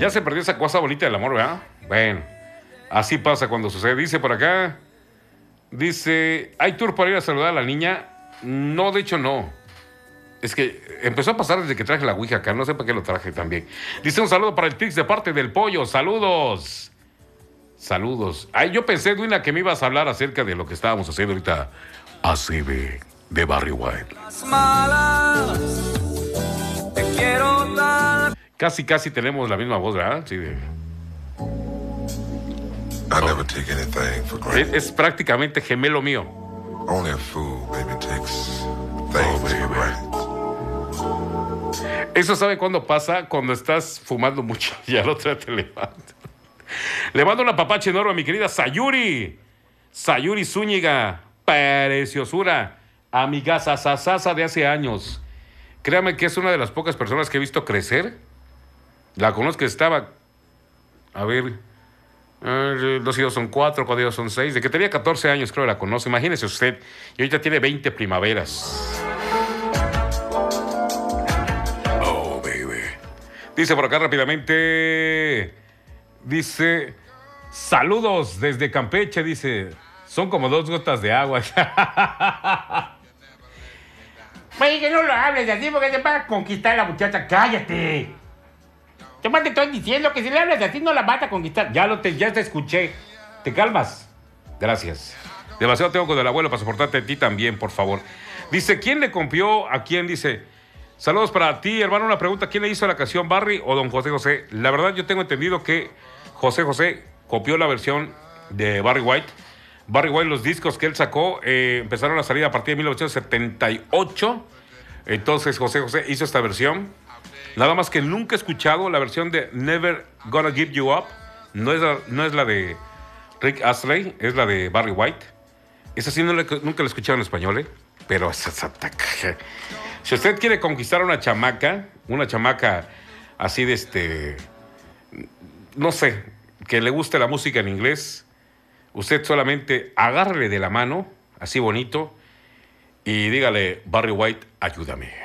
Ya se perdió esa cosa bonita del amor, ¿verdad? Bueno, así pasa cuando sucede. Dice por acá, dice, ¿hay tour para ir a saludar a la niña? No, de hecho no. Es que empezó a pasar desde que traje la Ouija acá, no sé para qué lo traje también. Dice un saludo para el Trix de parte del pollo, saludos. Saludos. Ay, yo pensé, Duina, que me ibas a hablar acerca de lo que estábamos haciendo ahorita. ACB de Barry White. Casi tenemos la misma voz, ¿verdad? Sí, I never take anything for granted. es prácticamente gemelo mío. Only a fool, baby, takes things for granted. Eso sabe cuándo pasa, cuando estás fumando mucho y al otro día te levantas. Le mando una papacha enorme a mi querida Sayuri. Sayuri Zúñiga, preciosura, amiga sasasasa de hace años. Créame que es una de las pocas personas que he visto crecer. La conozco, estaba, a ver, 2 y 2 son 4, 4 y 2 son 6. De que tenía 14 años creo que la conoce. Imagínese usted, y ahorita tiene 20 primaveras. Oh, baby. Dice por acá rápidamente, dice, saludos desde Campeche, dice, son como 2 gotas de agua. Oye, que no lo hables así porque te va a conquistar a la muchacha. ¡Cállate! Yo más te estoy diciendo que si le hablas así no la vas a conquistar. Ya te escuché. ¿Te calmas? Gracias. Demasiado tengo con el abuelo para soportarte a ti también, por favor. Dice, ¿quién le copió a quién? Dice, saludos para ti, hermano. Una pregunta, ¿quién le hizo la canción, Barry o don José José? La verdad yo tengo entendido que José José copió la versión de Barry White. Barry White, los discos que él sacó empezaron a salir a partir de 1978. Entonces José José hizo esta versión. Nada más que nunca he escuchado la versión de Never Gonna Give You Up. No es la de Rick Astley, es la de Barry White. Esa sí nunca la he escuchado en español, pero si usted quiere conquistar a una chamaca así de no sé, que le guste la música en inglés, usted solamente agárrele de la mano, así bonito, y dígale, Barry White, ayúdame.